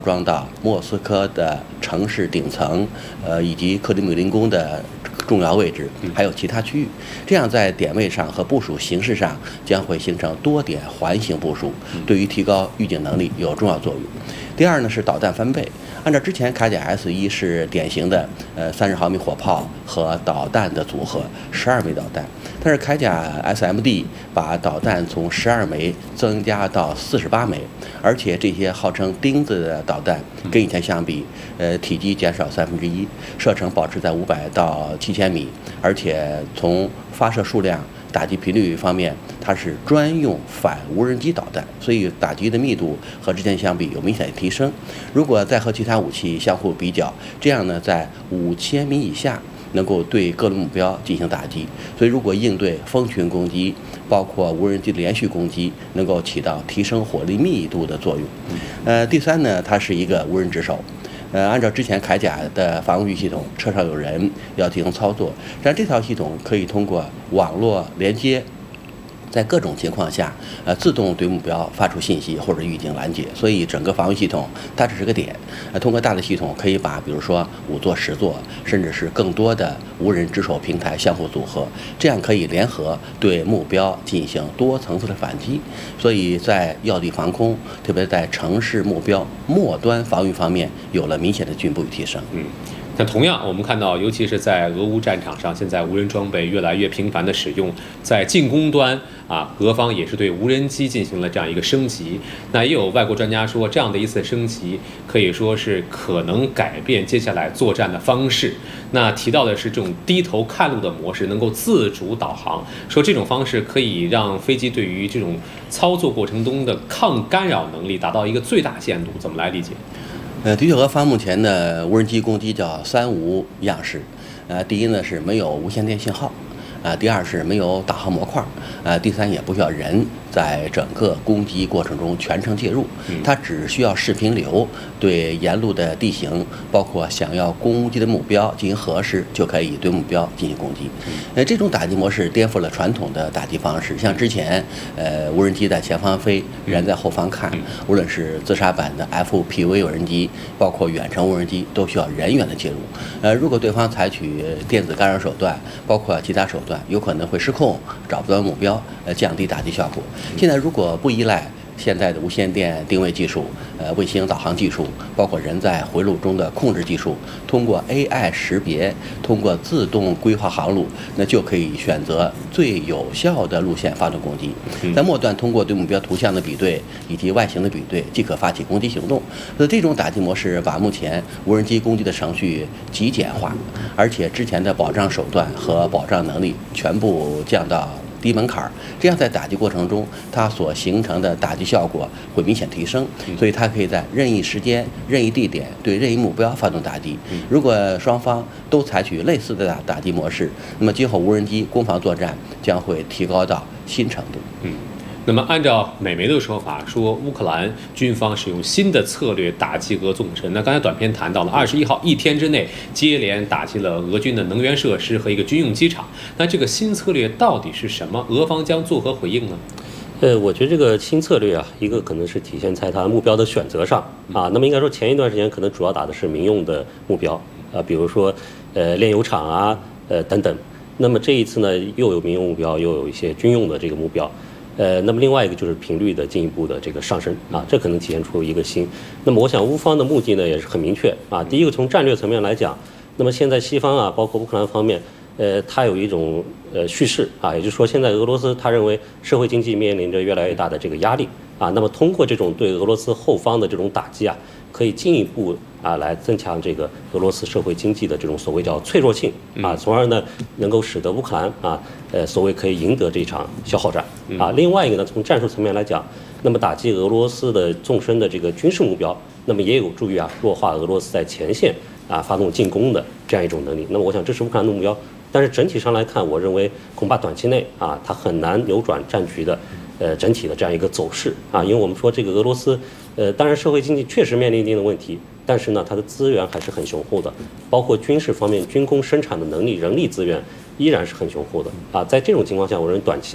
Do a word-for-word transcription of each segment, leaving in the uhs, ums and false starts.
装到莫斯科的城市顶层，呃，以及克里姆林宫的重要位置，还有其他区域。这样在点位上和部署形式上将会形成多点环形部署，对于提高预警能力有重要作用。第二呢是导弹翻倍，按照之前铠甲 S 一是典型的呃三十毫米火炮和导弹的组合，十二枚导弹，但是铠甲 S M D 把导弹从十二枚增加到四十八枚，而且这些号称钉子的导弹跟以前相比，呃体积减少三分之一，射程保持在五百到七千米，而且从发射数量、打击频率方面，它是专用反无人机导弹，所以打击的密度和之前相比有明显的提升。如果再和其他武器相互比较，这样呢，在五千米以下能够对各类目标进行打击。所以，如果应对蜂群攻击，包括无人机的连续攻击，能够起到提升火力密度的作用。呃，第三呢，它是一个无人值守。呃，按照之前铠甲的防御系统，车上有人要进行操作，但这套系统可以通过网络连接，在各种情况下，呃，自动对目标发出信息或者预警拦截，所以整个防御系统它只是个点，呃，通过大的系统可以把比如说五座、十座，甚至是更多的无人值守平台相互组合，这样可以联合对目标进行多层次的反击，所以在要地防空，特别在城市目标末端防御方面有了明显的进步与提升。 嗯。那同样，我们看到，尤其是在俄乌战场上，现在无人装备越来越频繁的使用，在进攻端啊，俄方也是对无人机进行了这样一个升级。那也有外国专家说，这样的一次升级可以说是可能改变接下来作战的方式。那提到的是这种低头看路的模式，能够自主导航，说这种方式可以让飞机对于这种操作过程中的抗干扰能力达到一个最大限度。怎么来理解？ 呃，的确，俄方目前的无人机攻击叫三无样式。呃，第一呢是没有无线电信号，啊、呃，第二是没有导航模块，啊、呃，第三也不需要人在整个攻击过程中全程介入，它只需要视频流对沿路的地形，包括想要攻击的目标进行核实，就可以对目标进行攻击。呃，这种打击模式颠覆了传统的打击方式，像之前呃无人机在前方飞，人在后方看，无论是自杀版的 F P V 无人机，包括远程无人机，都需要人员的介入。呃，如果对方采取电子干扰手段，包括其他手段，有可能会失控，找不到目标，呃，降低打击效果。现在如果不依赖现在的无线电定位技术、呃卫星导航技术，包括人在回路中的控制技术，通过 A I 识别，通过自动规划航路，那就可以选择最有效的路线发动攻击。在末端通过对目标图像的比对以及外形的比对，即可发起攻击行动。所以这种打击模式把目前无人机攻击的程序极简化，而且之前的保障手段和保障能力全部降到低门槛，这样在打击过程中，它所形成的打击效果会明显提升，所以它可以在任意时间、任意地点对任意目标发动打击。如果双方都采取类似的打打击模式，那么今后无人机攻防作战将会提高到新程度。 嗯。那么，按照美媒的说法，说乌克兰军方使用新的策略打击俄纵深。那刚才短片谈到了，二十一号一天之内接连打击了俄军的能源设施和一个军用机场。那这个新策略到底是什么？俄方将作何回应呢？ 呃，我觉得这个新策略啊，一个可能是体现在它目标的选择上啊。那么应该说，前一段时间可能主要打的是民用的目标啊，比如说呃炼油厂啊，呃等等。那么这一次呢，又有民用目标，又有一些军用的这个目标。呃，那么另外一个就是频率的进一步的这个上升啊，这可能体现出一个新。那么我想乌方的目的呢也是很明确啊。第一个从战略层面来讲，那么现在西方啊，包括乌克兰方面，呃，它有一种呃叙事啊，也就是说现在俄罗斯他认为社会经济面临着越来越大的这个压力啊，那么通过这种对俄罗斯后方的这种打击啊，可以进一步啊来增强这个俄罗斯社会经济的这种所谓叫脆弱性啊，从而呢能够使得乌克兰啊呃所谓可以赢得这场消耗战啊。另外一个呢，从战术层面来讲，那么打击俄罗斯的纵深的这个军事目标，那么也有助于啊弱化俄罗斯在前线啊发动进攻的这样一种能力。那么我想这是乌克兰的目标，但是整体上来看，我认为恐怕短期内啊它很难扭转战局的呃整体的这样一个走势啊，因为我们说这个俄罗斯呃当然社会经济确实面临一定的问题，但是呢它的资源还是很雄厚的，包括军事方面军工生产的能力、人力资源依然是很雄厚的啊。在这种情况下，我认为短期内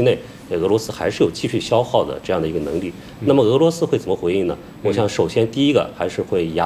俄罗斯还是有继续消耗的这样的一个能力。那么俄罗斯会怎么回应呢？我想首先第一个还是会压